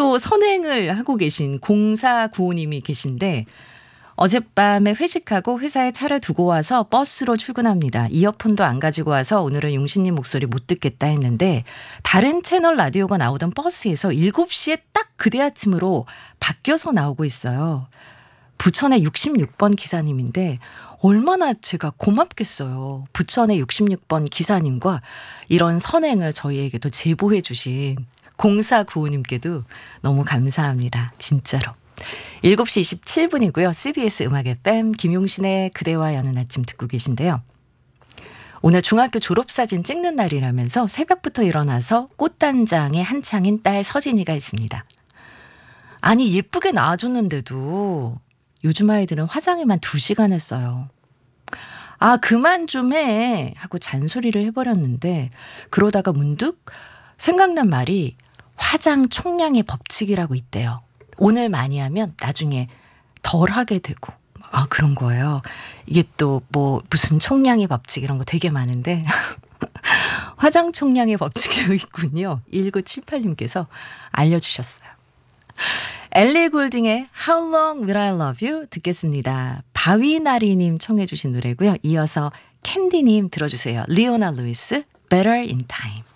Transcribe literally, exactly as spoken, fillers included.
또 선행을 하고 계신 공사구오님이 계신데 어젯밤에 회식하고 회사에 차를 두고 와서 버스로 출근합니다. 이어폰도 안 가지고 와서 오늘은 용신님 목소리 못 듣겠다 했는데 다른 채널 라디오가 나오던 버스에서 일곱 시에 딱 그대 아침으로 바뀌어서 나오고 있어요. 부천의 육십육 번 기사님인데 얼마나 제가 고맙겠어요. 부천의 육십육 번 기사님과 이런 선행을 저희에게도 제보해 주신 공사구오님께도 너무 감사합니다. 진짜로. 일곱 시 이십칠 분이고요. 씨비에스 음악 에프엠 김용신의 그대와 여는 아침 듣고 계신데요. 오늘 중학교 졸업사진 찍는 날이라면서 새벽부터 일어나서 꽃단장에 한창인 딸 서진이가 있습니다. 아니 예쁘게 나와줬는데도 요즘 아이들은 화장에만 두 시간 했어요. 아 그만 좀 해 하고 잔소리를 해버렸는데 그러다가 문득 생각난 말이 화장 총량의 법칙이라고 있대요. 오늘 많이 하면 나중에 덜 하게 되고 아 그런 거예요. 이게 또 뭐 무슨 총량의 법칙 이런 거 되게 많은데 화장 총량의 법칙이 있군요. 일구칠팔님께서 알려주셨어요. 엘리 골딩의 How Long Will I Love You 듣겠습니다. 바위나리님 청해 주신 노래고요. 이어서 캔디님 들어주세요. 리오나 루이스 Better in Time.